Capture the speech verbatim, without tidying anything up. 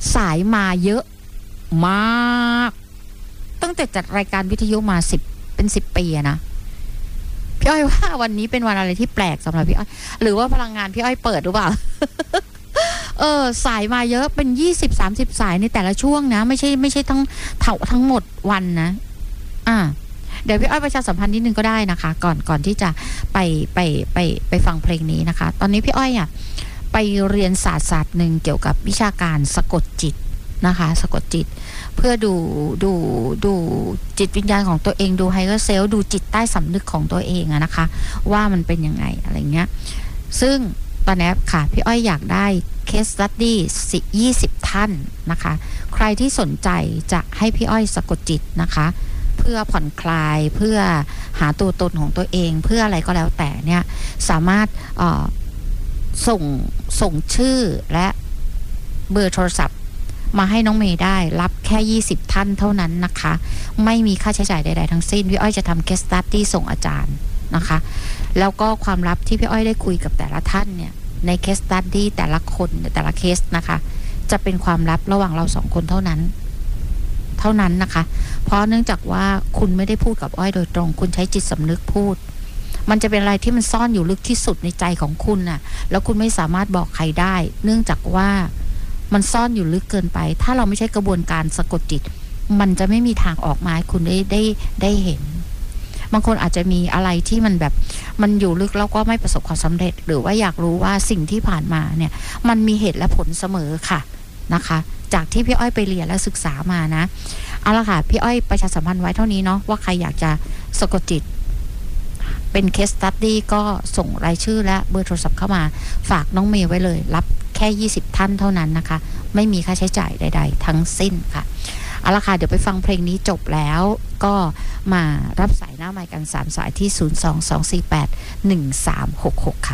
สายมาเยอะมากตั้งแต่จัดรายการวิทยุมาสิบเป็นสิบปีนะพี่อ้อยว่าวันนี้เป็นวันอะไรที่แปลกสำหรับพี่อ้อยหรือว่าพลังงานพี่อ้อยเปิดหรือเปล่า เออสายมาเยอะเป็นยี่สิบสามสิบสายในแต่ละช่วงนะไม่ใช่ไม่ใช่ทั้งทั้งหมดวันนะอ่าเดี๋ยวพี่อ้อยประชาสัมพันธ์นิดนึงก็ได้นะคะก่อนก่อนที่จะไปไปไปไปฟังเพลงนี้นะคะตอนนี้พี่อ้อยอ่ะไปเรียนศาสตร์ศาสตร์หนึ่งเกี่ยวกับวิชาการสะกดจิตนะคะสะกดจิตเพื่อดูดูดูจิตวิญญาณของตัวเองดูไฮเออร์เซลดูจิตใต้สำนึกของตัวเองอะนะคะว่ามันเป็นยังไงอะไรเงี้ยซึ่งตอนนี้ค่ะพี่อ้อยอยากได้เคสสตั๊ดดี้ยี่สิบท่านนะคะใครที่สนใจจะให้พี่อ้อยสะกดจิตนะคะเพื่อผ่อนคลายเพื่อหาตัวตนของตัวเองเพื่ออะไรก็แล้วแต่เนี่ยสามารถส่งส่งชื่อและเบอร์โทรศัพท์มาให้น้องเมย์ได้รับแค่ยี่สิบท่านเท่านั้นนะคะไม่มีค่าใช้จ่ายใดๆทั้งสิ้นพี่อ้อยจะทำเคสสตั๊ดดี้ส่งอาจารย์นะคะแล้วก็ความลับที่พี่อ้อยได้คุยกับแต่ละท่านเนี่ยในเคสสตั๊ดดี้แต่ละคนแต่ละเคสนะคะจะเป็นความลับระหว่างเราสองคนเท่านั้นเท่านั้นนะคะเพราะเนื่องจากว่าคุณไม่ได้พูดกับอ้อยโดยตรงคุณใช้จิตสำนึกพูดมันจะเป็นอะไรที่มันซ่อนอยู่ลึกที่สุดในใจของคุณน่ะแล้วคุณไม่สามารถบอกใครได้เนื่องจากว่ามันซ่อนอยู่ลึกเกินไปถ้าเราไม่ใช่กระบวนการสะกดจิตมันจะไม่มีทางออกมาให้คุณได้ได้ได้เห็นบางคนอาจจะมีอะไรที่มันแบบมันอยู่ลึกแล้วก็ไม่ประสบความสำเร็จหรือว่าอยากรู้ว่าสิ่งที่ผ่านมาเนี่ยมันมีเหตุและผลเสมอค่ะนะคะจากที่พี่อ้อยไปเรียนและศึกษามานะเอาละค่ะพี่อ้อยประชาสัมพันธ์ไว้เท่านี้เนาะว่าใครอยากจะสะกดจิตเป็นเคสสตั๊ดดี้ก็ส่งรายชื่อและเบอร์โทรศัพท์เข้ามาฝากน้องเมย์ไว้เลยรับแค่ยี่สิบท่านเท่านั้นนะคะไม่มีค่าใช้จ่ายใดๆทั้งสิ้นค่ะเอาละค่ะเดี๋ยวไปฟังเพลงนี้จบแล้วก็มารับสายหน้าไมค์กันสามสายที่ศูนย์ สอง สอง สี่ แปด หนึ่ง สาม หก หกค่ะ